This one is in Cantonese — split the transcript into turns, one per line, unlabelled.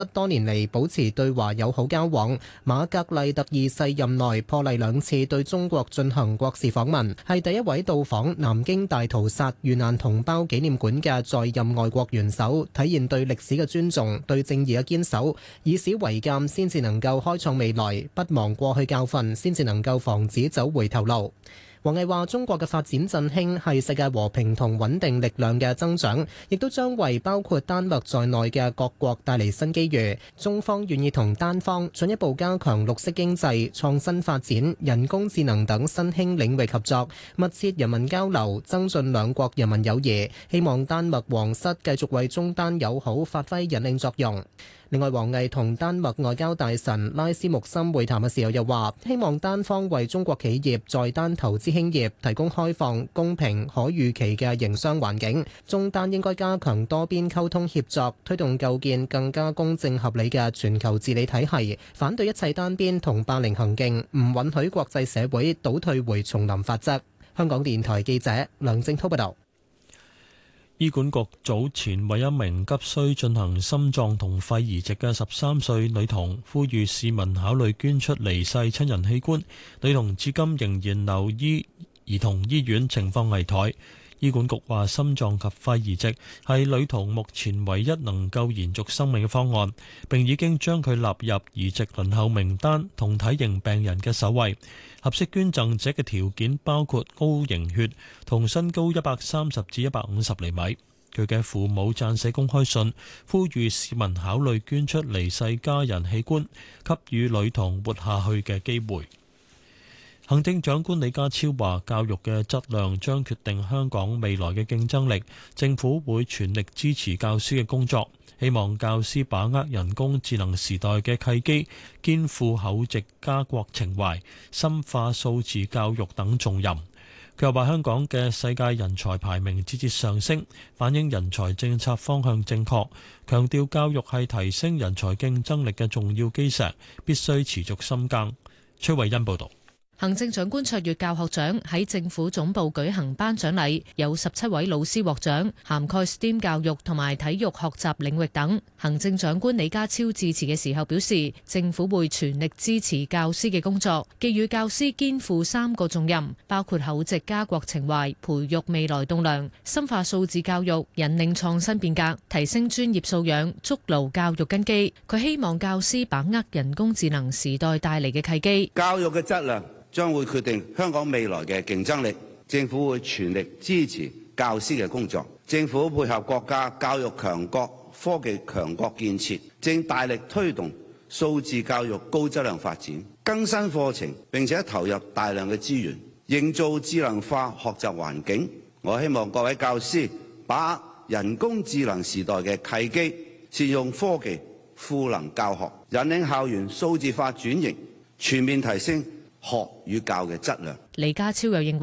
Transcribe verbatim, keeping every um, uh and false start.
多年嚟保持對華友好交往。馬格麗特二世任內破例兩次對中國進行國事訪問，係第一位到訪南京大屠殺遇難同胞紀念館嘅在任外國元首，體現對歷史嘅尊重、對正義嘅堅守。以史為鑑先至能夠開創未來，不忘過去教訓先至能夠防止走回頭路。王毅話：中國嘅發展振興係世界和平同穩定力量嘅增長，亦都將為包括丹麥在內嘅各國帶嚟新機遇。中方願意同丹方進一步加強綠色經濟、創新發展、人工智能等新興領域合作，密切人民交流，增進兩國人民友誼。希望丹麥皇室繼續為中丹友好發揮引領作用。另外，王毅同丹麥外交大臣拉斯穆森會談嘅時候又話，希望丹方為中國企業在丹投資興業提供開放、公平、可預期嘅營商環境。中丹應該加強多邊溝通協作，推動構建更加公正合理嘅全球治理體系，反對一切單邊同霸凌行徑，唔允許國際社會倒退回叢林法則。香港電台記者梁正滔報道。
醫管局早前為一名急需進行心臟同肺移植嘅十三歲女童，呼籲市民考慮捐出離世親人器官。女童至今仍然留醫兒童醫院，情況危殆。醫管局話，心臟及肺移植係女童目前唯一能夠延續生命嘅方案，並已經將佢納入移植輪候名單同體型病人嘅首位。合適捐贈者嘅條件包括高凝血同身高一百三十至一百五十厘米。佢嘅父母撰寫公開信，呼籲市民考慮捐出離世家人器官，給予女童活下去嘅機會。行政長官李家超話，教育嘅質量將決定香港未來嘅競爭力，政府會全力支持教師嘅工作，希望教師把握人工智能時代嘅契機，肩負厚植家國情懷，深化數字教育等重任。佢又話，香港嘅世界人才排名節節上升，反映人才政策方向正確，強調教育係提升人才競爭力嘅重要基石，必須持續深耕。崔慧欣報導。
行政長官卓越教學獎喺政府總部舉行頒獎禮，有十七位老師獲獎，涵蓋 S T E M 教育同埋體育學習領域等。行政長官李家超致辭嘅時候表示，政府會全力支持教師嘅工作，寄予教師肩負三個重任，包括厚植家國情懷、培育未來棟樑、深化數字教育、引領創新變革、提升專業素養、築牢教育根基。佢希望教師把握人工智能時代帶嚟嘅契機，
教育嘅質量將會決定香港未來嘅競爭力，政府會全力支持教師嘅工作。政府配合國家教育強國、科技強國建設，正大力推動數字教育高質量發展，更新課程，並且投入大量嘅資源，營造智能化學習環境。我希望各位教師把握人工智能時代嘅契機，善用科技賦能教學，引領校園數字化轉型，全面提升學與教嘅質量。
李家超又認為